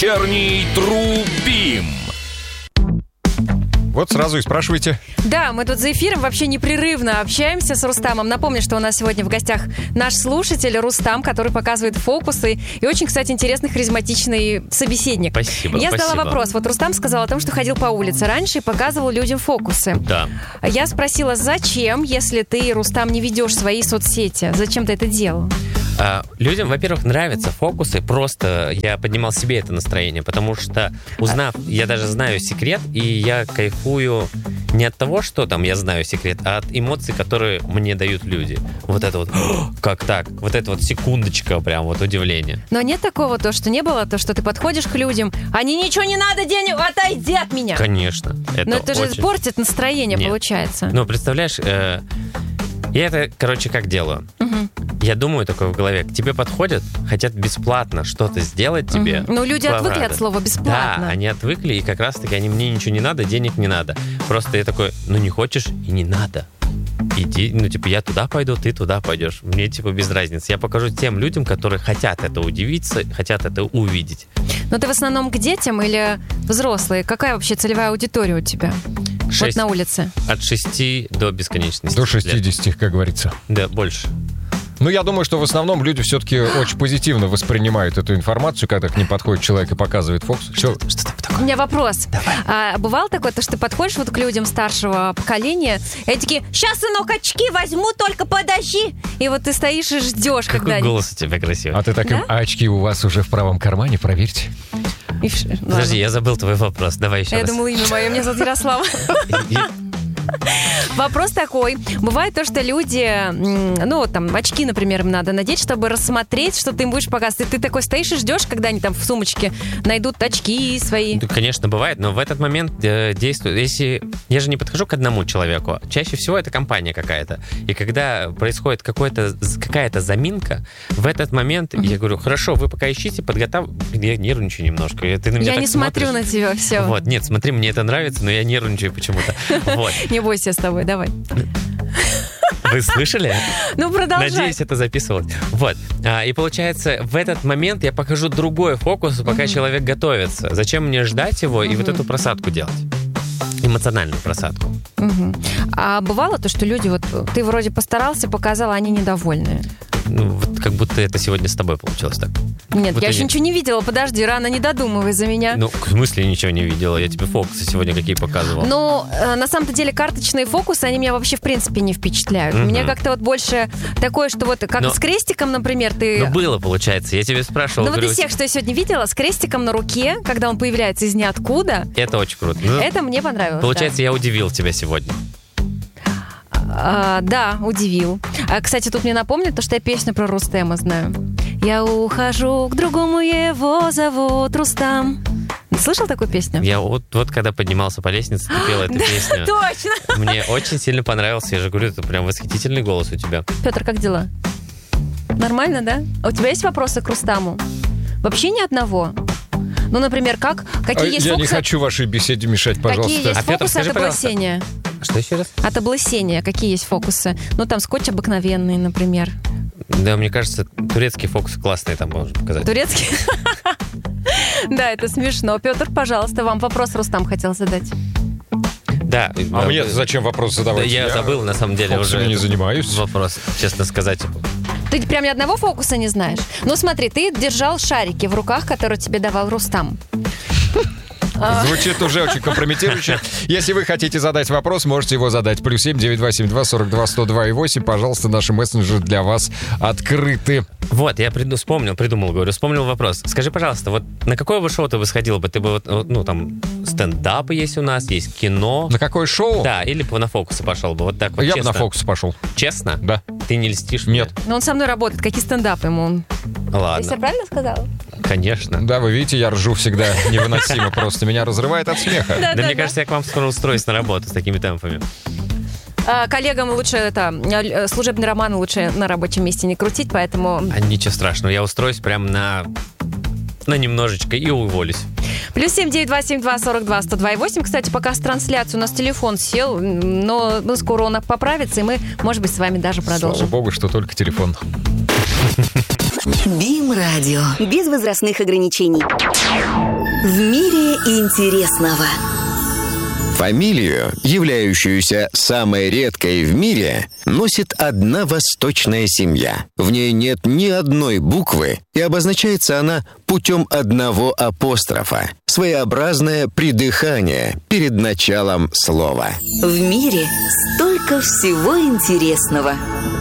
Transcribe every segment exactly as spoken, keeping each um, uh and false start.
Вечерний Трубим. Вот сразу и спрашивайте. Да, мы тут за эфиром вообще непрерывно общаемся с Рустамом. Напомню, что у нас сегодня в гостях наш слушатель Рустам, который показывает фокусы. И очень, кстати, интересный, харизматичный собеседник. Спасибо, Я спасибо. задала вопрос. Вот Рустам сказал о том, что ходил по улице раньше и показывал людям фокусы. Да. Я спросила, зачем, если ты, Рустам, не ведешь свои соцсети? Зачем ты это делал? А, людям, во-первых, нравятся фокусы. Просто я поднимал себе это настроение, потому что, узнав, я даже знаю секрет, и я кайфую не от того, что там я знаю секрет, а от эмоций, которые мне дают люди. Вот это вот, как так? Вот это вот секундочка, прям вот удивление. Но нет такого, то, что не было, то, что ты подходишь к людям, они ничего не надо, денег, отойди от меня. Конечно. Это Но это же очень... портит настроение, Нет. получается. Ну, представляешь, э, я это, короче, как делаю? Угу. Я думаю такое в голове. К тебе подходят, хотят бесплатно что-то сделать тебе. Угу. Ну, люди отвыкли Правда. от слова «бесплатно». Да, они отвыкли, и как раз-таки они мне ничего не надо, денег не надо. Просто я такой, ну не хочешь и не надо. Иди, ну типа я туда пойду, ты туда пойдешь. Мне типа без разницы. Я покажу тем людям, которые хотят это удивиться, хотят это увидеть. Но ты в основном к детям или взрослые? Какая вообще целевая аудитория у тебя? Шесть. Вот на улице. От шести до бесконечности. До шестидесяти, как говорится. Да, больше. Ну, я думаю, что в основном люди все-таки очень позитивно воспринимают эту информацию, когда к ним подходит человек и показывает фокус. Что, что там У такое? меня вопрос. А, бывало такое, то, что ты подходишь вот к людям старшего поколения, и они такие, сейчас, сынок, очки возьму, только подожди. И вот ты стоишь и ждешь, когда Какой они... голос у тебя красивый. А ты таким, Да? а очки у вас уже в правом кармане, проверьте. И вш- Подожди, ладно. я забыл твой вопрос. Давай еще А я раз. думала, имя мое, меня зовут Ярослава. И- Вопрос такой. Бывает то, что люди, м, ну, вот там, очки, например, им надо надеть, чтобы рассмотреть, что ты им будешь показывать. И ты такой стоишь и ждешь, когда они там в сумочке найдут очки свои. Ну, конечно, бывает, но в этот момент э, действует. Если я же не подхожу к одному человеку, чаще всего это компания какая-то. И когда происходит какой-то, какая-то заминка, в этот момент я говорю, хорошо, вы пока ищите, подготавливайте. Я нервничаю немножко. Ты на меня Я так не смотрю смотришь. на тебя, все. Вот, нет, смотри, мне это нравится, но я нервничаю почему-то. Вот. Не бойся, я с тобой, давай. Вы слышали? Ну, продолжай. Надеюсь, это записывалось. Вот. А, и получается, в этот момент я покажу другой фокус, пока человек готовится. Зачем мне ждать его и вот эту просадку делать? Эмоциональную просадку. Мгм. А бывало то, что люди, вот ты вроде постарался, показал, а они недовольны? Ну, вот как будто это сегодня с тобой получилось так. Нет, Вот я и еще нет. ничего не видела. Подожди, рано не додумывай за меня. Ну, в смысле ничего не видела? Я тебе фокусы сегодня какие показывал. Но э, на самом-то деле карточные фокусы, они меня вообще в принципе не впечатляют. Мгм. Мне как-то вот больше такое, что вот как Но- с крестиком, например, ты... Ну, было, получается. Я тебе спрашивал. Ну вот говорю, из всех, что я сегодня видела, с крестиком на руке, когда он появляется из ниоткуда, это очень круто. Ну, это мне понравилось. получается, я удивил тебя сегодня. да. А, да, удивил. А, кстати, тут мне напомнит то, что я песню про Рустема знаю. Я ухожу к другому, его зовут Рустам. Слышал такую песню? Я вот, вот когда поднимался по лестнице, ты пела эту песню. Точно! Мне очень сильно понравился. Я же говорю, это прям восхитительный голос у тебя. Петр, как дела? Нормально, да? А у тебя есть вопросы к Рустаму? Вообще ни одного. Ну, например, как, какие А есть я не фокусы? хочу вашей беседе мешать, пожалуйста. Какие есть А, Петр, фокусы скажи, от пожалуйста. облысения? Что еще раз? От облысения какие есть фокусы? Ну, там скотч обыкновенный, например. Да, мне кажется, турецкие фокусы классные там можно показать. Турецкий? Да, это смешно. Петр, пожалуйста, вам вопрос Рустам хотел задать. Да. А э, мне зачем вопрос Да, задавать? я забыл, на самом деле, фокусами уже не этот занимаюсь. вопрос, честно сказать. Ты прям ни одного фокуса не знаешь? Ну, смотри, ты держал шарики в руках, которые тебе давал Рустам. Звучит уже очень компрометирующе. Если вы хотите задать вопрос, можете его задать. Плюс семь девять два семь два сорок два сто два и восемь. Пожалуйста, наши мессенджеры для вас открыты. Вот, я приду, вспомнил, придумал, говорю, вспомнил вопрос. Скажи, пожалуйста, вот на какое бы шоу ты бы сходил бы? Ты бы, вот, вот, ну, там, стендапы есть у нас, есть кино. На какое шоу? Да, или бы на фокусы пошел бы, вот так вот, Я бы честно. на фокус пошел. Честно? Да. Ты не льстишь Нет. Но он со мной работает. Какие стендапы ему? мне? Я Ладно, себе правильно сказала? конечно. Да, вы видите, я ржу всегда невыносимо просто. Меня разрывает от смеха. Да, мне кажется, я к вам скоро устроюсь на работу с такими темпами. А, коллегам лучше это э, служебный роман лучше на рабочем месте не крутить, поэтому... А ничего страшного, я устроюсь прям на, на немножечко и уволюсь. Плюс семь девять два семь два сорок два сто два и восемь. Кстати, пока с трансляцией у нас телефон сел, но ну, скоро он поправится, и мы, может быть, с вами даже Слава продолжим. богу, что только телефон. Бим Радио. Без возрастных ограничений. В мире интересного. Фамилию, являющуюся самой редкой в мире, носит одна восточная семья. В ней нет ни одной буквы, и обозначается она путем одного апострофа. Своеобразное придыхание перед началом слова. В мире столько всего интересного.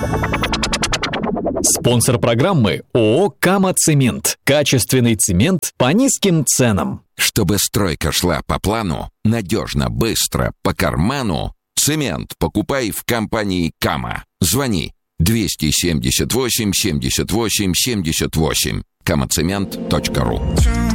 Спонсор программы ООО «Кама Цемент». Качественный цемент по низким ценам. Чтобы стройка шла по плану, надежно, быстро, по карману, цемент покупай в компании «Кама». Звони двести семьдесят восемь семьдесят восемь семьдесят восемь. камацемент точка ру